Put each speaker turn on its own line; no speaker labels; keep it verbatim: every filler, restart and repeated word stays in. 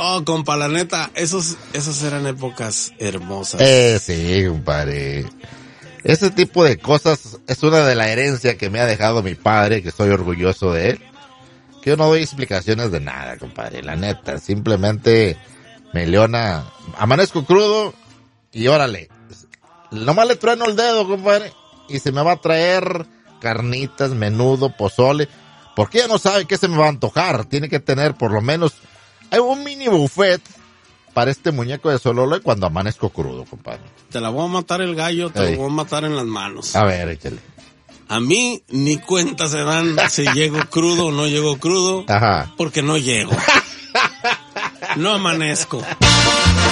No, compa, la neta, esos, esas eran épocas hermosas.
Eh, sí, compadre. Ese tipo de cosas es una de la herencia que me ha dejado mi padre, que estoy orgulloso de él. Que yo no doy explicaciones de nada, compadre, la neta. Simplemente me leona, amanezco crudo y órale. Nomás le trueno el dedo, compadre, y se me va a traer carnitas, menudo, pozole. Porque ella no sabe qué se me va a antojar. Tiene que tener por lo menos hay un mini buffet para este muñeco de Sololo cuando amanezco crudo, compadre.
Te la voy a matar el gallo, te
Ey.
lo voy a matar en las manos.
A ver, échale.
A mí ni cuenta se dan si llego crudo o no llego crudo.
Ajá.
Porque no llego. No amanezco.